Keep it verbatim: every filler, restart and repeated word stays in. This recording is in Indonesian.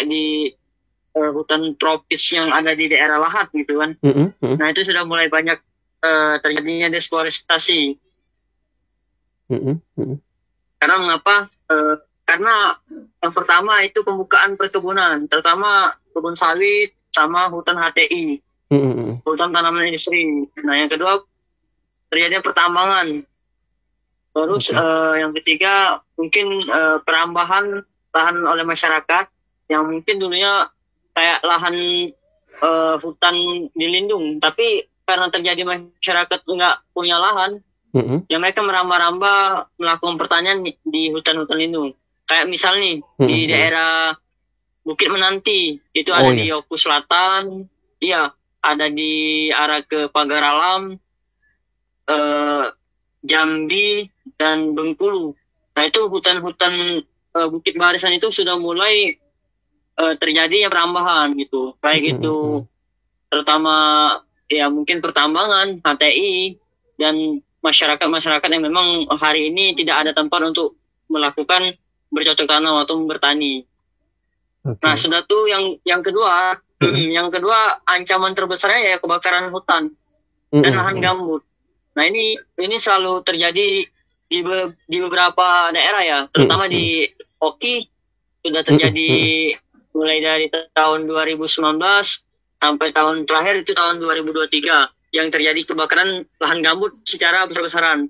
kayak di uh, hutan tropis yang ada di daerah lahat gitu kan. Mm-hmm. Nah itu sudah mulai banyak uh, terjadinya deforestasi. Mm-hmm. Karena mengapa? Uh, karena yang pertama itu pembukaan perkebunan, terutama kebun sawit sama hutan H T I, mm-hmm. hutan tanaman industri. Nah yang kedua terjadinya pertambangan. Terus okay. uh, yang ketiga mungkin uh, perambahan lahan oleh masyarakat yang mungkin dulunya kayak lahan uh, hutan dilindung, tapi karena terjadi masyarakat nggak punya lahan, mm-hmm. ya mereka merambah-rambah melakukan pertanian di, di hutan-hutan lindung. Kayak misalnya mm-hmm. di daerah Bukit Menanti itu oh, ada iya. di Oku Selatan, iya ada di arah ke Pagar Alam, uh, Jambi dan Bengkulu. Nah itu hutan-hutan uh, Bukit Barisan itu sudah mulai uh, terjadi ya perambahan gitu. Baik mm-hmm. itu terutama ya mungkin pertambangan, H T I dan masyarakat-masyarakat yang memang hari ini tidak ada tempat untuk melakukan bercocok tanam atau bertani. Okay. Nah sudah tuh yang yang kedua, mm-hmm. yang kedua ancaman terbesarnya ya kebakaran hutan mm-hmm. dan lahan gambut. Nah ini ini selalu terjadi di be, di beberapa daerah ya, terutama mm-hmm. di Oki sudah terjadi mm-hmm. mulai dari tahun dua ribu sembilan belas sampai tahun terakhir itu tahun dua ribu dua puluh tiga yang terjadi kebakaran lahan gambut secara besar-besaran.